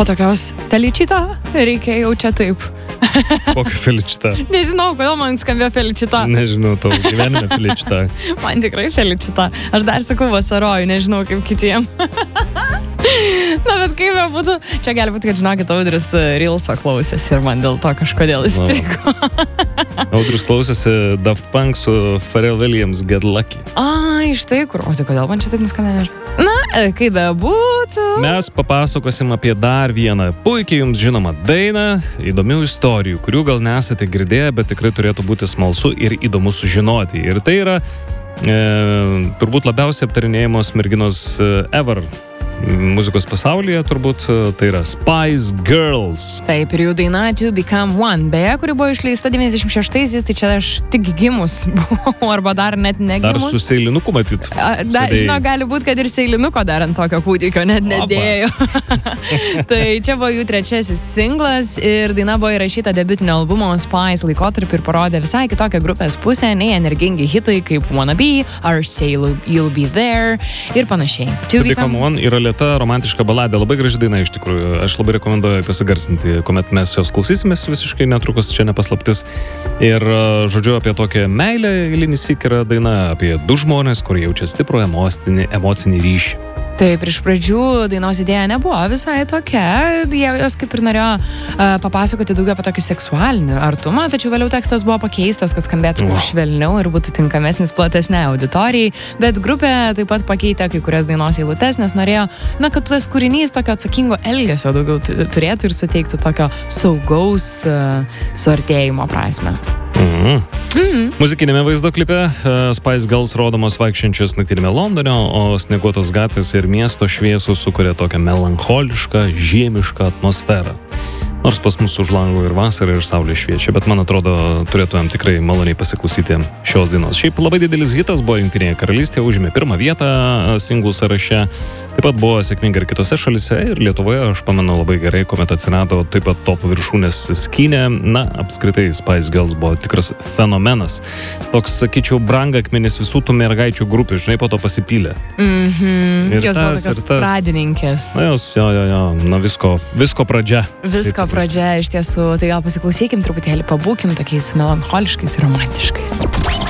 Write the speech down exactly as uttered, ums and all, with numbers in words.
Po tokios Felicita reikia jau čia taip. Kokį Felicita? Nežinau, kodėl man skambėjo Felicita. Nežinau, tau gyvenime Felicita. Man tikrai Felicita. Aš dar sakau vasaroju, nežinau kaip kitiem. Na, bet kaip jau būtų, čia gali būti, kad žinokit, Audrius Reels'o klausėsi ir man dėl to kažkodėl įstrigo. Audrius klausėsi Daft Punk su Pharrell Williams Get Lucky. Ai, štai kur. O tai kodėl man čia taip nuskambėjo? Na, kaip be būtų. Mes papasakosim apie dar vieną puikiai jums žinomą dainą, įdomių istorijų, kurių gal nesate girdėję, bet tikrai turėtų būti smalsu ir įdomu sužinoti. Ir tai yra e, turbūt labiausiai aptarinėjamos merginos ever muzikos pasaulyje, turbūt tai yra Spice Girls. Taip, ir jų daina To Become One, beje, kuri buvo išleista devyniasdešimt šeštaisiais, tai čia aš tik gimus buvau, arba dar net negimus. Dar su seilinuku matyt. Da, žinau, gali būti, kad ir seilinuko dar ant tokio kūdikio net nedėjo. Tai čia buvo jų trečiasis singlas ir daina buvo įrašyta debiutinio albumo Spice laikotarpį ir parodė visai kitokią grupės pusę, nei energingi hitai kaip Wanna Be, Or Say You'll Be There ir panašiai. To Become One yra ta romantiška baladė, labai graži daina iš tikrųjų. Aš labai rekomenduoju pasigarsinti, kuomet mes jos klausysimės visiškai netrukus, čia nepaslaptis. Ir žodžiu apie tokią meilę eilinį syk yra daina apie du žmonės, kurie jaučia stiprų emocinį, emocinį ryšį. Taip, iš pradžių dainos idėja nebuvo visai tokia, jos kaip ir norėjo uh, papasakoti daugiau apie tokį seksualinį artumą, tačiau vėliau tekstas buvo pakeistas, kad skambėtų wow. švelniau ir būtų tinkamesnis platesnei auditorijai, bet grupė taip pat pakeitė kai kurias dainos eilutes, nes norėjo, na, kad tas kūrinys tokio atsakingo elgesio daugiau turėtų ir suteiktų tokio saugaus uh, suartėjimo prasme. Mm. Mm. Muzikinėme vaizdo klipe uh, Spice Girls rodomos vaikščiančios naktinėme Londone, o snieguotos gatvės ir miesto šviesos sukuria tokią melancholišką, žiemišką atmosferą. Nors pas mus už lango ir vasara, ir saulė šviečia, bet man atrodo, turėtumėm tikrai maloniai pasiklausyti šios dainos. Šiaip labai didelis hitas buvo Jungtinėje karalystėje, užėmė pirmą vietą singlų sąraše, taip pat buvo sėkminga ir kitose šalise, ir Lietuvoje, aš pamenu labai gerai, kuomet atsirado taip pat top viršūnės skynė. Na, apskritai Spice Girls buvo tikras fenomenas. Toks, sakyčiau, brangakmenis visų tų mergaičių grupių, žinai, po to pasipylė. Mhm. Jos buvo tokios pradininkės. Na, jos, jo, jo, jo, na visko, visko pradžia. Visko pradžia, iš tiesų, tai gal pasiklausykim truputėlį, pabūkim tokiais melancholiškais ir romantiškais.